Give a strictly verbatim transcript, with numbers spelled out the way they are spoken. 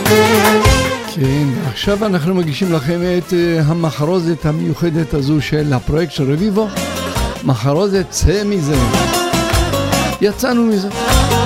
כן, עכשיו אנחנו מגישים לכם את המחרוזת המיוחדת הזו של הפרויקט של רביבו, מחרוזת צא מזה. יצאנו מזה.